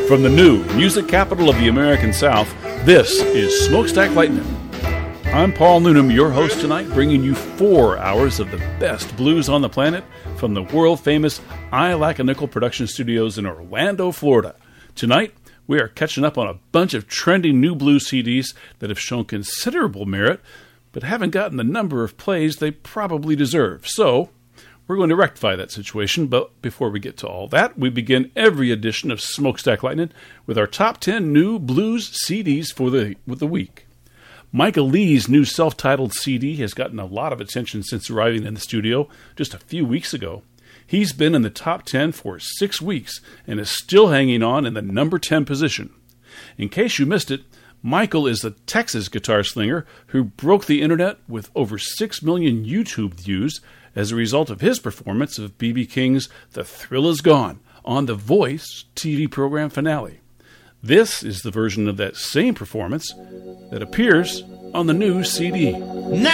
From the new music capital of the American South, this is Smokestack Lightning. I'm Paul Noonan, your host tonight, bringing you 4 hours of the best blues on the planet from the world-famous I Like a Nickel production studios in Orlando, Florida. Tonight, we are catching up on a bunch of trending new blues CDs that have shown considerable merit, but haven't gotten the number of plays they probably deserve. So, we're going to rectify that situation, but before we get to all that, we begin every edition of Smokestack Lightning with our top 10 new blues CDs for the week. Michael Lee's new self-titled CD has gotten a lot of attention since arriving in the studio just a few weeks ago. He's been in the top 10 for 6 weeks and is still hanging on in the number 10 position. In case you missed it, Michael is a Texas guitar slinger who broke the internet with over 6 million YouTube views as a result of his performance of B.B. King's The Thrill Is Gone on The Voice TV program finale. This is the version of that same performance that appears on the new CD. Now